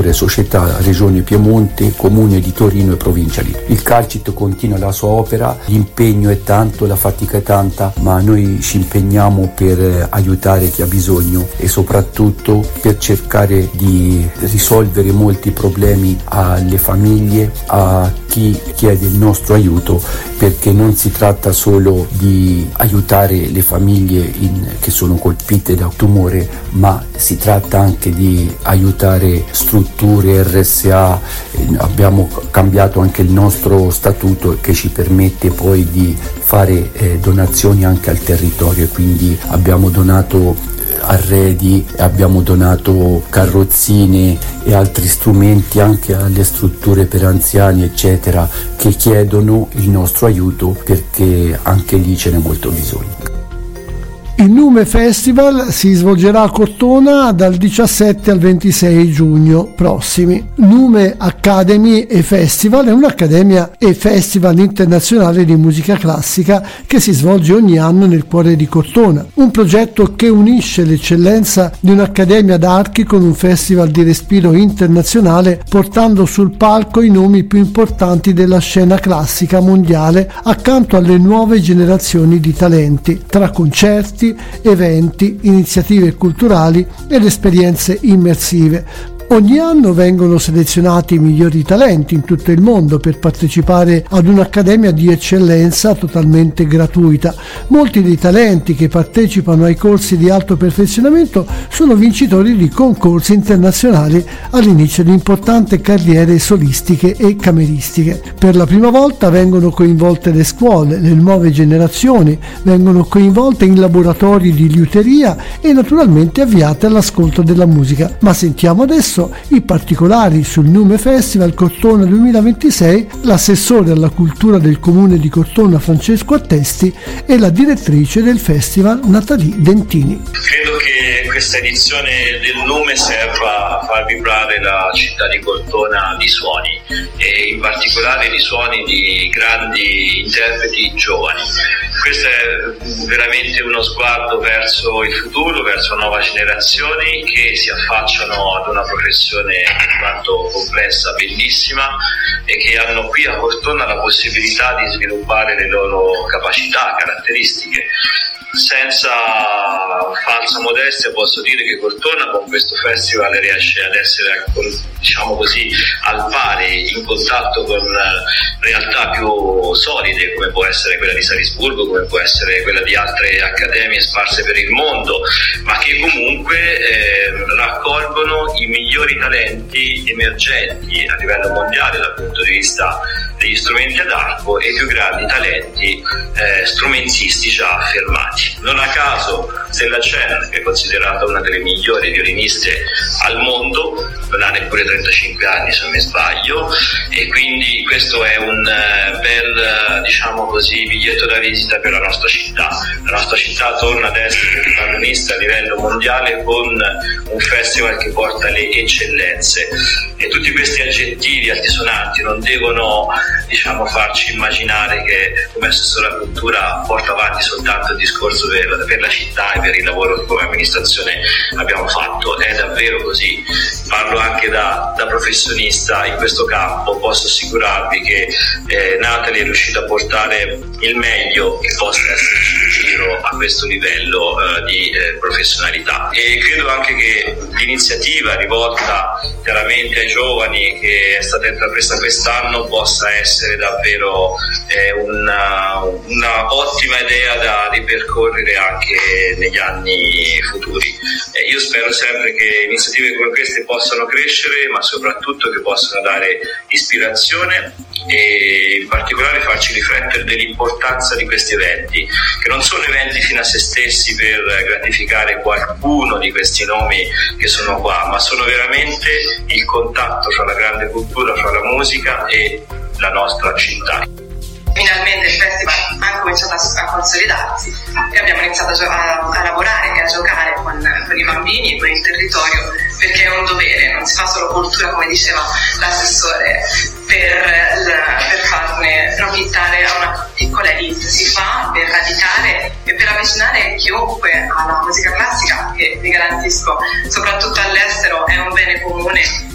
strutture, società, Regione Piemonte, Comune di Torino e Provincia di Torino. Il Calcit continua la sua opera, l'impegno è tanto, la fatica è tanta, ma noi ci impegniamo per aiutare chi ha bisogno e soprattutto per cercare di risolvere molti problemi alle famiglie, a chi chiede il nostro aiuto, perché non si tratta solo di aiutare le famiglie che sono colpite da tumore, ma si tratta anche di aiutare strutture RSA. Abbiamo cambiato anche il nostro statuto che ci permette poi di fare donazioni anche al territorio, quindi abbiamo donato arredi, abbiamo donato carrozzine e altri strumenti anche alle strutture per anziani eccetera, che chiedono il nostro aiuto perché anche lì ce n'è molto bisogno. Il Nume Festival si svolgerà a Cortona dal 17 al 26 giugno prossimi. Nume Academy e Festival è un'accademia e festival internazionale di musica classica che si svolge ogni anno nel cuore di Cortona. Un progetto che unisce l'eccellenza di un'accademia d'archi con un festival di respiro internazionale, portando sul palco i nomi più importanti della scena classica mondiale accanto alle nuove generazioni di talenti, tra concerti, eventi, iniziative culturali ed esperienze immersive. Ogni anno vengono selezionati i migliori talenti in tutto il mondo per partecipare ad un'accademia di eccellenza totalmente gratuita. Molti dei talenti che partecipano ai corsi di alto perfezionamento sono vincitori di concorsi internazionali all'inizio di importanti carriere solistiche e cameristiche. Per la prima volta vengono coinvolte le scuole, le nuove generazioni, vengono coinvolte in laboratori di liuteria e naturalmente avviate all'ascolto della musica. Ma sentiamo adesso i particolari sul Nume Festival Cortona 2026, l'assessore alla cultura del comune di Cortona Francesco Attesti e la direttrice del festival Nathalie Dentini. Credo che questa edizione del Nume serva a far vibrare la città di Cortona di suoni e in particolare di suoni di grandi interpreti giovani. Questo è veramente uno sguardo verso il futuro, verso nuove generazioni che si affacciano ad una professione quanto complessa, bellissima, e che hanno qui a Cortona la possibilità di sviluppare le loro capacità, caratteristiche. Senza falsa modestia posso dire che Cortona con questo festival riesce ad essere, diciamo così, al pari, in contatto con realtà più solide come può essere quella di Salisburgo, come può essere quella di altre accademie sparse per il mondo, ma che comunque raccolgono i migliori talenti emergenti a livello mondiale dal punto di vista degli strumenti ad arco e i più grandi talenti strumentisti già affermati. Non a caso Stella Chen, che è considerata una delle migliori violiniste al mondo, non ha neppure 35 anni se non mi sbaglio, e quindi questo è un bel, diciamo così, biglietto da visita per la nostra città. La nostra città torna ad essere protagonista a livello mondiale con un festival che porta le eccellenze, e tutti questi aggettivi altisonanti non devono, diciamo, farci immaginare che come assessore alla cultura porta avanti soltanto il discorso per la città e per il lavoro che come amministrazione abbiamo fatto. È davvero così. Parlo anche da professionista in questo campo. Posso assicurarvi che Nathalie è riuscita a portare il meglio che possa esserci in giro a questo livello di professionalità, e credo anche che l'iniziativa rivolta chiaramente ai giovani che è stata intrapresa quest'anno possa essere davvero una ottima idea da ripercorrere anche negli anni futuri. Io spero sempre che iniziative come queste possano crescere, ma soprattutto che possano dare ispirazione e in particolare farci riflettere dell'importanza di questi eventi, che non sono eventi fino a se stessi per gratificare qualcuno di questi nomi che sono qua, ma sono veramente il contatto fra la grande cultura, fra la musica e la nostra città. Finalmente il festival ha cominciato a consolidarsi e abbiamo iniziato a lavorare e a giocare con i bambini e con il territorio, perché è un dovere, non si fa solo cultura come diceva l'assessore per farne profittare a una piccola elite, si fa per radicare e per avvicinare chiunque alla musica classica, che vi garantisco soprattutto all'estero è un bene comune